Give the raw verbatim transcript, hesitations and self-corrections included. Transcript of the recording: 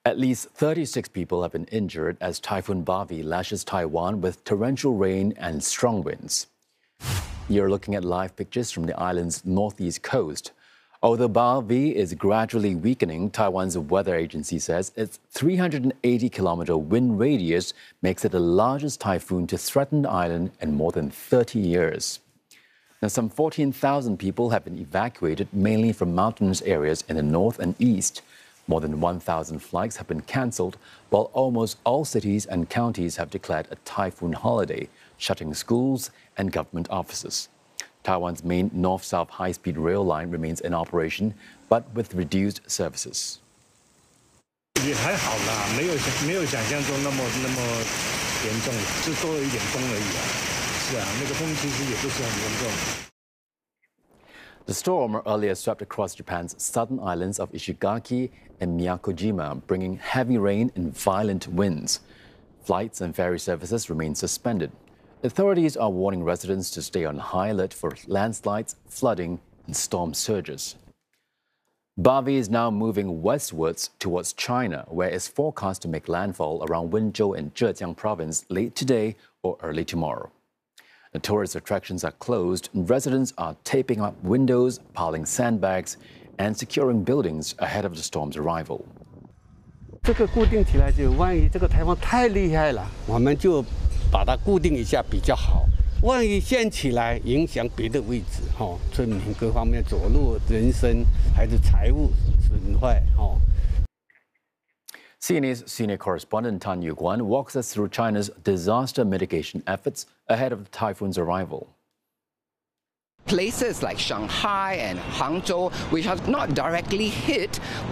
At least thirty-six people have been injured as Typhoon Bavi lashes Taiwan with torrential rain and strong winds. You're looking at live pictures from the island's northeast coast. Although Bavi is gradually weakening, Taiwan's weather agency says its three hundred eighty kilometer wind radius makes it the largest typhoon to threaten the island in more than thirty years. Now, some fourteen thousand people have been evacuated, mainly from mountainous areas in the north and east. More than one thousand flights have been cancelled, while almost all cities and counties have declared a typhoon holiday, shutting schools and government offices. Taiwan's main north-south high-speed rail line remains in operation, but with reduced services. 也还好啦，没有没有想象中那么那么严重，就多了一点风而已啊。是啊，那个风其实也不是很严重。 The storm earlier swept across Japan's southern islands of Ishigaki and Miyakojima, bringing heavy rain and violent winds. Flights and ferry services remain suspended. Authorities are warning residents to stay on high alert for landslides, flooding, and storm surges. Bavi is now moving westwards towards China, where it's forecast to make landfall around Wenzhou in Zhejiang province late today or early tomorrow. The tourist attractions are closed, and residents are taping up windows, piling sandbags, and securing buildings ahead of the storm's arrival. 这个固定起来就万一这个台风太厉害了，我们就把它固定一下比较好。万一掀起来影响别的位置，哈、哦，村民各方面走路、人身还是财物损坏，哈、哦。 C N A's senior correspondent Tan Yuguan walks us through China's disaster mitigation efforts ahead of the typhoon's arrival. Places like Shanghai and Hangzhou, which are not directly hit,